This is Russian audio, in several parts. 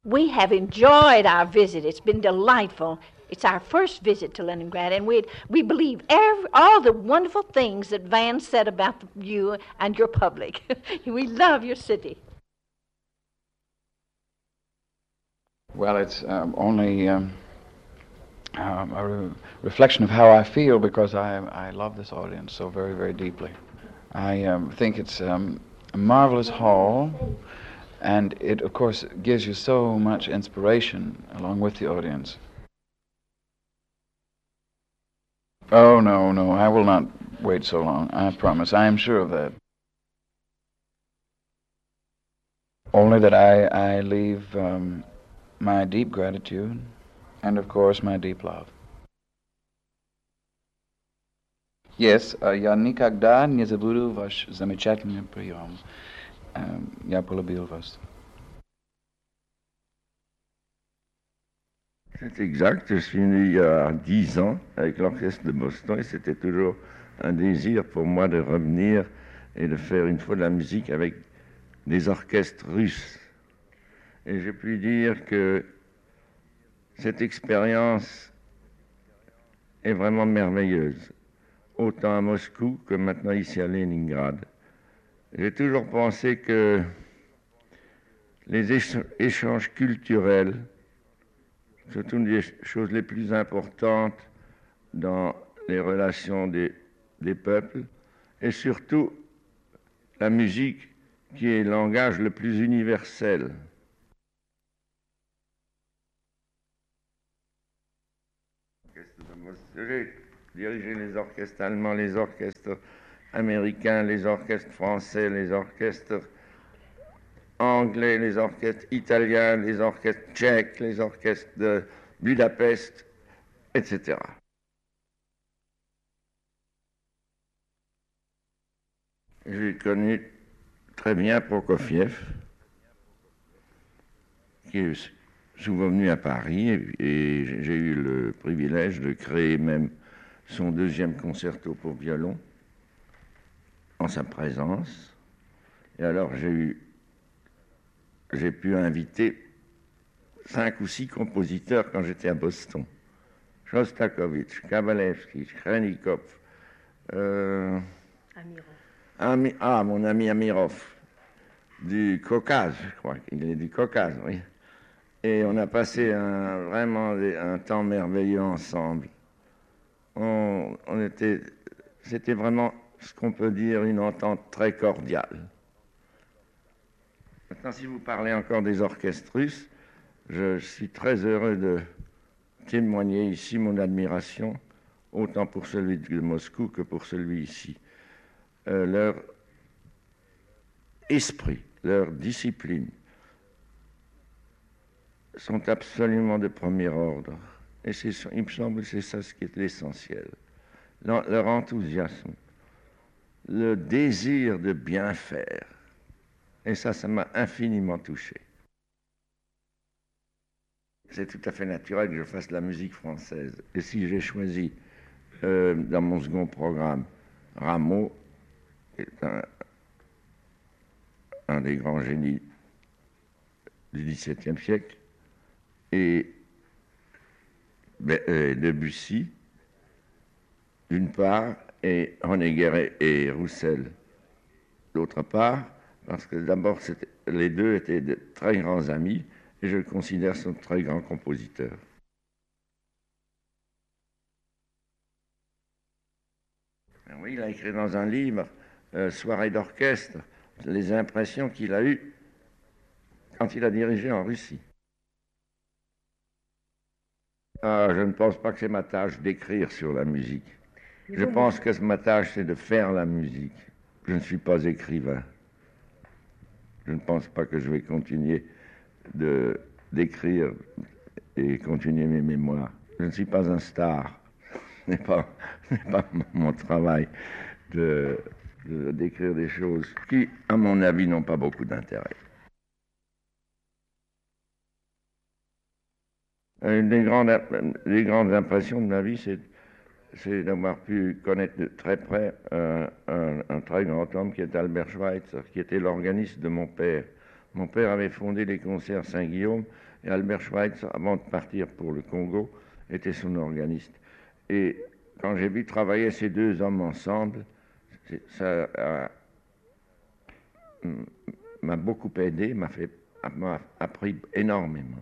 We have enjoyed our visit. It's been delightful. It's our first visit to Leningrad, and we believe all the wonderful things that Van said about you and your public. We love your city. Well, it's only a reflection of how I feel, because I love this audience so very, very deeply. I think it's a marvelous hall, and it, of course, gives you so much inspiration along with the audience. Oh, no, I will not wait so long, I promise. I am sure of that. Only that I leave my deep gratitude and, of course, my deep love. Yes, я никогда не забуду ваш замечательный прием. Я полюбил вас. C'est exact, je suis venu il y a 10 ans avec l'orchestre de Boston et c'était toujours un désir pour moi de revenir et de faire une fois de la musique avec des orchestres russes. Et j'ai pu dire que cette expérience est vraiment merveilleuse, autant à Moscou que maintenant ici à Leningrad. J'ai toujours pensé que les échanges culturels sont une des choses les plus importantes dans les relations des peuples, et surtout la musique qui est le langage le plus universel. J'ai dirigé les orchestres allemands, les orchestres américains, les orchestres français, les orchestres anglais, les orchestres italiens, les orchestres tchèques, les orchestres de Budapest, etc. J'ai connu très bien Prokofiev, qui est souvent venu à Paris, et j'ai eu le privilège de créer même son deuxième concerto pour violon en sa présence. Et alors j'ai pu inviter 5 ou 6 compositeurs quand j'étais à Boston. Shostakovich, Kabalevsky, Khrenikov, mon ami Amirov, du Caucase, je crois, il est du Caucase, oui. Et on a passé vraiment un temps merveilleux ensemble. C'était vraiment ce qu'on peut dire une entente très cordiale. Maintenant, si vous parlez encore des orchestres russes, je suis très heureux de témoigner ici mon admiration, autant pour celui de Moscou que pour celui ici. Leur esprit, leur discipline sont absolument de premier ordre. Et il me semble que c'est ça ce qui est l'essentiel. Leur enthousiasme, le désir de bien faire. Et ça m'a infiniment touché. C'est tout à fait naturel que je fasse de la musique française. Et si j'ai choisi dans mon second programme Rameau, qui est un des grands génies du XVIIe siècle, et Debussy, d'une part, et Honegger et Roussel, d'autre part, parce que d'abord, les deux étaient de très grands amis, et je le considère comme un très grand compositeur. Oui, il a écrit dans un livre, Soirée d'orchestre, les impressions qu'il a eues quand il a dirigé en Russie. Je ne pense pas que c'est ma tâche d'écrire sur la musique. Je pense que ma tâche, c'est de faire la musique. Je ne suis pas écrivain. Je ne pense pas que je vais continuer d'écrire et continuer mes mémoires. Je ne suis pas un star. Ce n'est pas mon travail d'écrire des choses qui, à mon avis, n'ont pas beaucoup d'intérêt. Une des grandes impressions de ma vie, c'est d'avoir pu connaître de très près un très grand homme qui est Albert Schweitzer, qui était l'organiste de mon père. Mon père avait fondé les concerts Saint-Guillaume et Albert Schweitzer, avant de partir pour le Congo, était son organiste. Et quand j'ai vu travailler ces deux hommes ensemble, ça m'a beaucoup aidé, m'a appris énormément.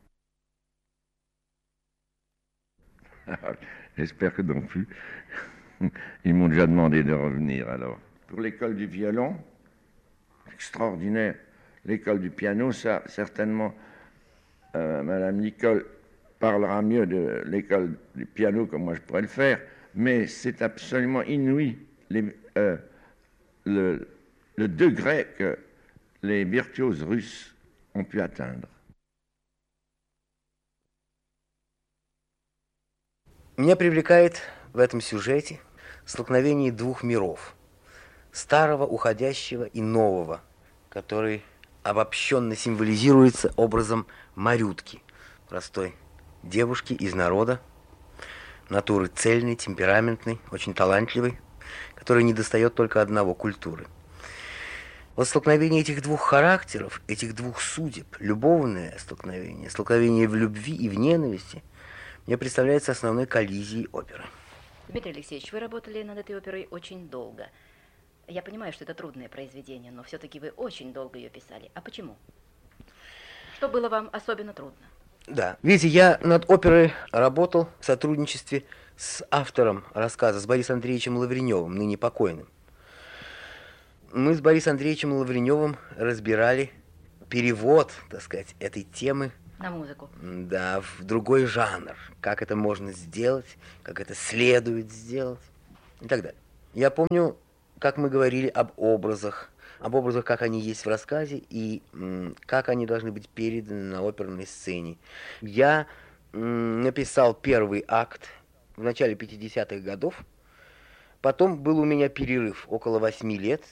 J'espère que non plus. Ils m'ont déjà demandé de revenir alors. Pour l'école du violon, extraordinaire. L'école du piano, ça, certainement, Madame Nicole parlera mieux de l'école du piano que moi je pourrais le faire, mais c'est absolument inouï le degré que les virtuoses russes ont pu atteindre. Меня привлекает в этом сюжете столкновение двух миров. Старого, уходящего и нового, который обобщенно символизируется образом Марютки, простой девушки из народа, натуры цельной, темпераментной, очень талантливой, которой недостает только одного — культуры. Вот столкновение этих двух характеров, этих двух судеб, любовное столкновение в любви и в ненависти, мне представляется основной коллизией оперы. Дмитрий Алексеевич, вы работали над этой оперой очень долго. Я понимаю, что это трудное произведение, но все-таки вы очень долго ее писали. А почему? Что было вам особенно трудно? Да, видите, я над оперой работал в сотрудничестве с автором рассказа, с Борисом Андреевичем Лавреневым, ныне покойным. Мы с Борисом Андреевичем Лавреневым разбирали перевод, так сказать, этой темы на музыку. Да, в другой жанр. Как это можно сделать, как это следует сделать и так далее. Я помню, как мы говорили об образах, как они есть в рассказе и как они должны быть переданы на оперной сцене. Я написал первый акт в начале 50-х годов, потом был у меня перерыв около 8 лет,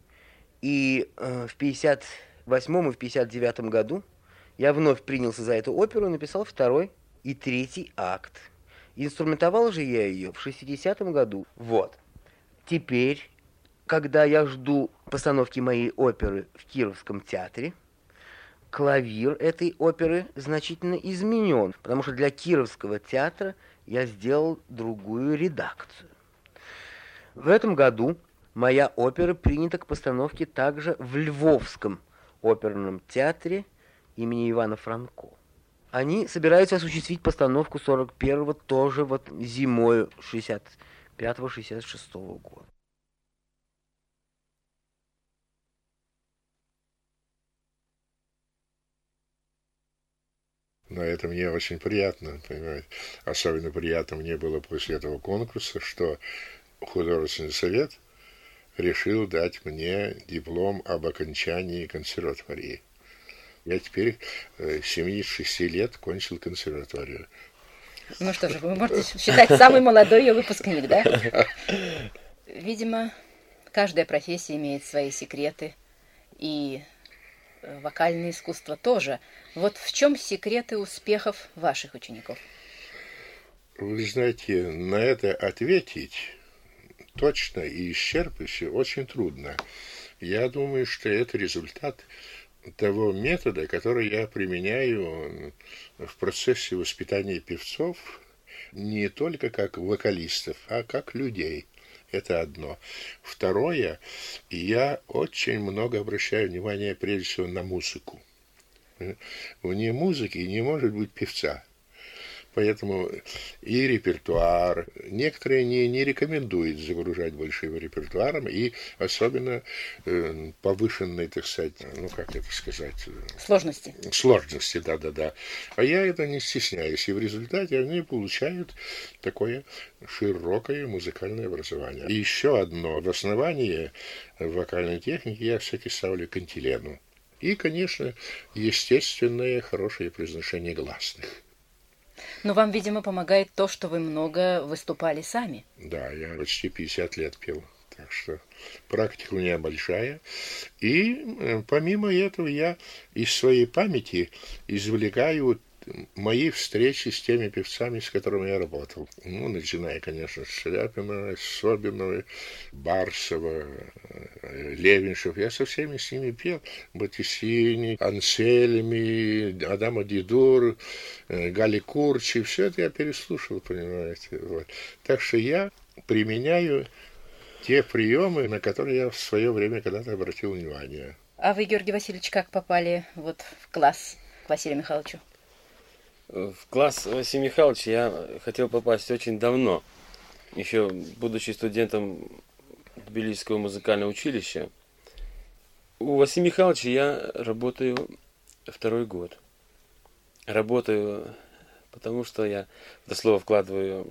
и в 58-м и в 59-м году я вновь принялся за эту оперу и написал второй и третий акт. Инструментовал же я ее в 60-м году. Вот. Теперь, когда я жду постановки моей оперы в Кировском театре, клавир этой оперы значительно изменен, потому что для Кировского театра я сделал другую редакцию. В этом году моя опера принята к постановке также в Львовском оперном театре имени Ивана Франко. Они собираются осуществить постановку 41-го тоже вот зимою 65-66 года. Но это мне очень приятно, понимаете. Особенно приятно мне было после этого конкурса, что художественный совет решил дать мне диплом об окончании консерватории. Я теперь 76 лет кончил консерваторию. Ну что же, вы можете считать самый молодой ее выпускник, да? Видимо, каждая профессия имеет свои секреты, и вокальное искусство тоже. Вот в чем секреты успехов ваших учеников? Вы знаете, на это ответить точно и исчерпывающе очень трудно. Я думаю, что это результат того метода, который я применяю в процессе воспитания певцов не только как вокалистов, а как людей. Это одно. Второе, я очень много обращаю внимание прежде всего на музыку. Вне музыки не может быть певца. Поэтому и репертуар. Некоторые не рекомендуют загружать большим репертуаром, и особенно повышенной, так сказать, ну как это сказать? Сложности. Сложности, да. А я это не стесняюсь, и в результате они получают такое широкое музыкальное образование. И еще одно. В основании вокальной техники я все-таки ставлю кантилену. И, конечно, естественное хорошее произношение гласных. Но вам, видимо, помогает то, что вы много выступали сами. Да, я почти 50 лет пел, так что практика у меня большая. И помимо этого я из своей памяти извлекаю мои встречи с теми певцами, с которыми я работал. Ну, начиная, конечно, с Шаляпина, Собинова, Барсова, Левиншев. Я со всеми с ними пел. Боттисини, Ансельми, Адама Дидур, Гали Курчи. Все это я переслушал, понимаете. Вот. Так что я применяю те приемы, на которые я в свое время когда-то обратил внимание. А вы, Георгий Васильевич, как попали вот в класс к Василию Михайловичу? В класс Василия Михайловича я хотел попасть очень давно. Еще будучи студентом Тбилисского музыкального училища. У Василия Михайловича я работаю 2-й год. Работаю, потому что я в это слово вкладываю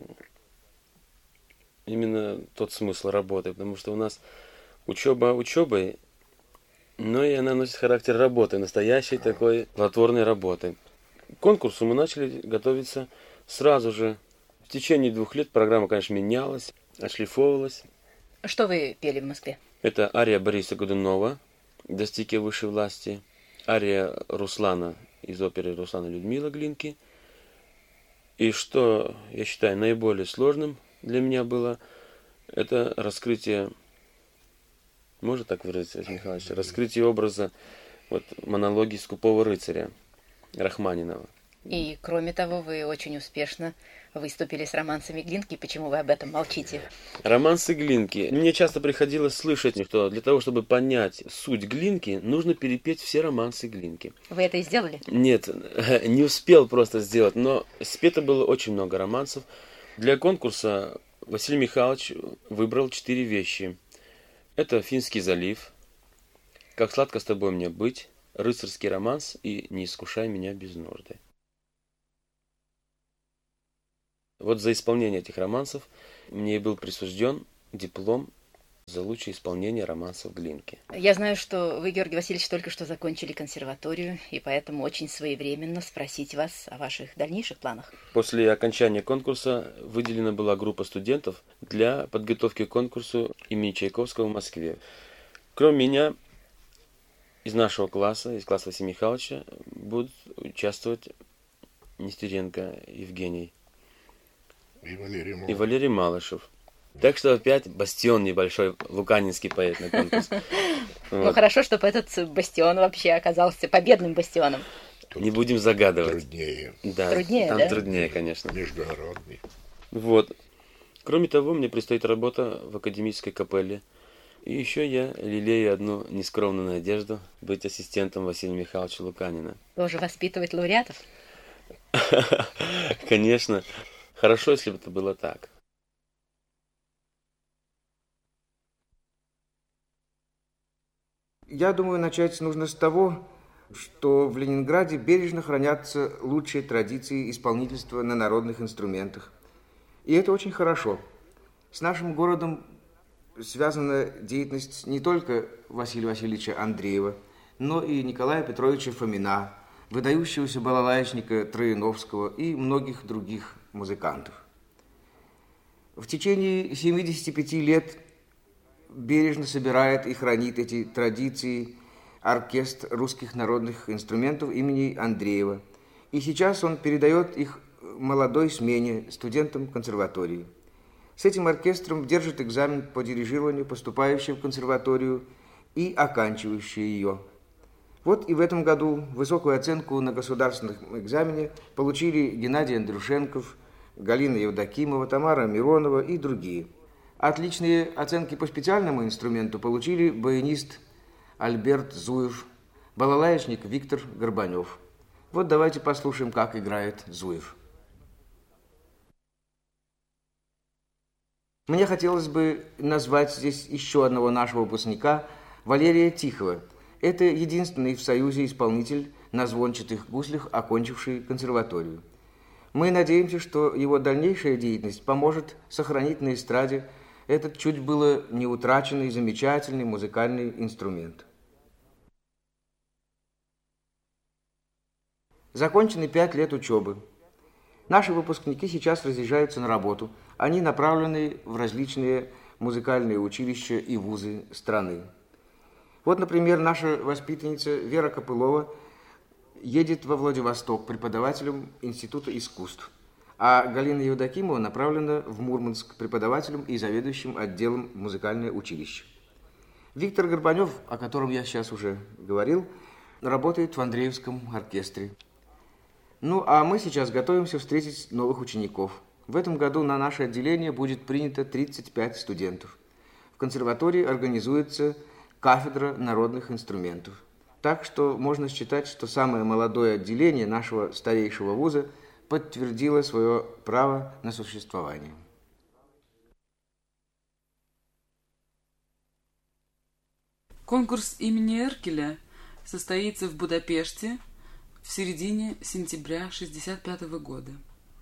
именно тот смысл работы. Потому что у нас учеба учебой, но и она носит характер работы, настоящей такой плодотворной работы. К конкурсу мы начали готовиться сразу же. В течение 2 лет программа, конечно, менялась, отшлифовывалась. Что вы пели в Москве? Это ария Бориса Годунова «Достиги высшей власти», ария Руслана из оперы Руслана Людмила Глинки. И что я считаю наиболее сложным для меня было, это раскрытие, можно так выразиться, Василий Михайлович, раскрытие образа вот, монологии скупого рыцаря Рахманинова. И, кроме того, вы очень успешно выступили с романсами Глинки. Почему вы об этом молчите? Романсы Глинки. Мне часто приходилось слышать, что для того, чтобы понять суть Глинки, нужно перепеть все романсы Глинки. Вы это и сделали? Нет, не успел просто сделать, но спето было очень много романсов. Для конкурса Василий Михайлович выбрал 4 вещи. Это «Финский залив», «Как сладко с тобой мне быть», «Рыцарский романс» и «Не искушай меня без нужды». Вот за исполнение этих романсов мне и был присужден диплом за лучшее исполнение романсов Глинки. Я знаю, что вы, Георгий Васильевич, только что закончили консерваторию, и поэтому очень своевременно спросить вас о ваших дальнейших планах. После окончания конкурса выделена была группа студентов для подготовки к конкурсу имени Чайковского в Москве. Кроме меня, из нашего класса, из класса Василия Михайловича, будут участвовать Нестеренко Евгений и Валерий Малышев. Так что опять бастион небольшой, луканинский поэт на конкурс. Ну хорошо, чтобы этот бастион вообще оказался победным бастионом. Не будем загадывать. Труднее. Да, труднее, там да? труднее, конечно. Международный. Вот. Кроме того, мне предстоит работа в академической капелле. И еще я лелею одну нескромную надежду быть ассистентом Василия Михайловича Луканина. Тоже воспитывать лауреатов? Конечно. Хорошо, если бы это было так. Я думаю, начать нужно с того, что в Ленинграде бережно хранятся лучшие традиции исполнительства на народных инструментах. И это очень хорошо. С нашим городом связана деятельность не только Василия Васильевича Андреева, но и Николая Петровича Фомина, выдающегося балалаечника Трояновского и многих других музыкантов. В течение 75 лет бережно собирает и хранит эти традиции оркестр русских народных инструментов имени Андреева. И сейчас он передает их молодой смене, студентам консерватории. С этим оркестром держит экзамен по дирижированию поступающие в консерваторию и оканчивающие ее. Вот и в этом году высокую оценку на государственном экзамене получили Геннадий Андрюшенков, Галина Евдокимова, Тамара Миронова и другие. Отличные оценки по специальному инструменту получили баянист Альберт Зуев, балалаечник Виктор Горбанев. Вот давайте послушаем, как играет Зуев. Мне хотелось бы назвать здесь еще одного нашего выпускника, Валерия Тихого. Это единственный в Союзе исполнитель на звончатых гуслях, окончивший консерваторию. Мы надеемся, что его дальнейшая деятельность поможет сохранить на эстраде этот чуть было не утраченный, замечательный музыкальный инструмент. Закончены 5 лет учебы. Наши выпускники сейчас разъезжаются на работу. Они направлены в различные музыкальные училища и вузы страны. Вот, например, наша воспитанница Вера Копылова едет во Владивосток преподавателем Института искусств, а Галина Евдокимова направлена в Мурманск преподавателем и заведующим отделом музыкальное училище. Виктор Горбанев, о котором я сейчас уже говорил, работает в Андреевском оркестре. Ну, а мы сейчас готовимся встретить новых учеников. В этом году на наше отделение будет принято 35 студентов. В консерватории организуется кафедра народных инструментов. Так что можно считать, что самое молодое отделение нашего старейшего вуза подтвердило свое право на существование. Конкурс имени Эркеля состоится в Будапеште в середине сентября 1965 года.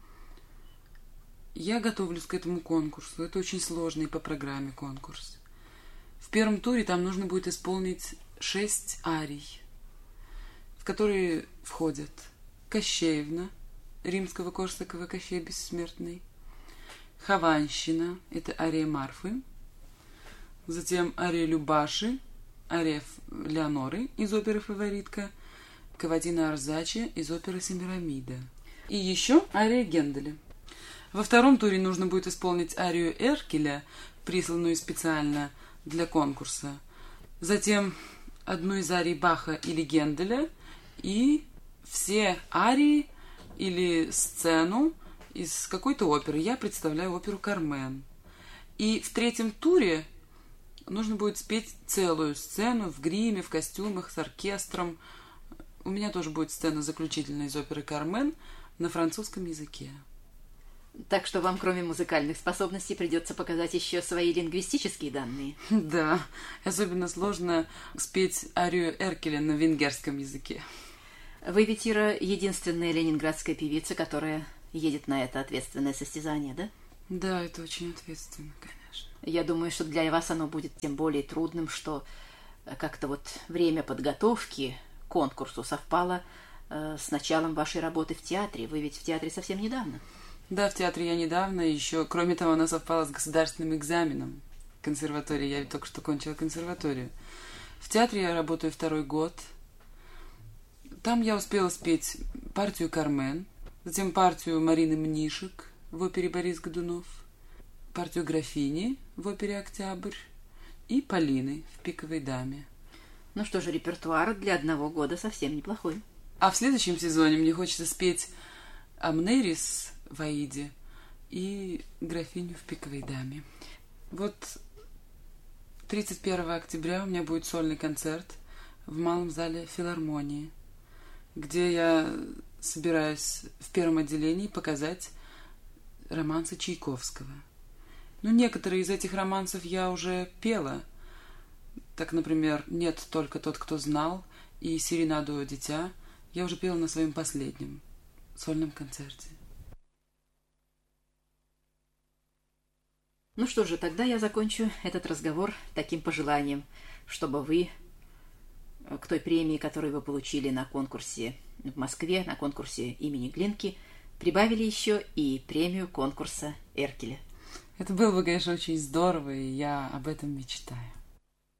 Я готовлюсь к этому конкурсу. Это очень сложный по программе конкурс. В первом туре там нужно будет исполнить 6 арий, в которые входят Кощеевна, римского Корсакова Кощей Бессмертный, Хованщина, это ария Марфы, затем ария Любаши, ария Леоноры из оперы «Фаворитка», Кавадина Арзачи из оперы «Семирамида». И еще ария Генделя. Во втором туре нужно будет исполнить арию Эркеля, присланную специально для конкурса. Затем одну из арий Баха или Генделя и все арии или сцену из какой-то оперы. Я представляю оперу «Кармен». И в третьем туре нужно будет спеть целую сцену в гриме, в костюмах, с оркестром. У меня тоже будет сцена заключительная из оперы «Кармен» на французском языке. Так что вам, кроме музыкальных способностей, придется показать еще свои лингвистические данные. Да, особенно сложно спеть арию Эркеля на венгерском языке. Вы ведь, Ира, единственная ленинградская певица, которая едет на это ответственное состязание, да? Да, это очень ответственно, конечно. Я думаю, что для вас оно будет тем более трудным, что как-то вот время подготовки к конкурсу совпало с началом вашей работы в театре. Вы ведь в театре совсем недавно. Да, в театре я недавно, еще, кроме того, она совпала с государственным экзаменом консерватории. Я ведь только что кончила консерваторию. В театре я работаю 2-й год. Там я успела спеть партию «Кармен», затем партию Марины Мнишек в опере «Борис Годунов», партию «Графини» в опере «Октябрь» и Полины в «Пиковой даме». Ну что же, репертуар для 1 года совсем неплохой. А в следующем сезоне мне хочется спеть Амнерис в «Аиде» и «Графиню в «Пиковой даме». Вот 31 октября у меня будет сольный концерт в Малом зале филармонии, где я собираюсь в первом отделении показать романсы Чайковского. Ну, некоторые из этих романсов я уже пела. Так, например, «Нет, только тот, кто знал» и «Серенаду о дитя» я уже пела на своем последнем сольном концерте. Ну что же, тогда я закончу этот разговор таким пожеланием, чтобы вы к той премии, которую вы получили на конкурсе в Москве, на конкурсе имени Глинки, прибавили еще и премию конкурса Эркеля. Это было бы, конечно, очень здорово, и я об этом мечтаю.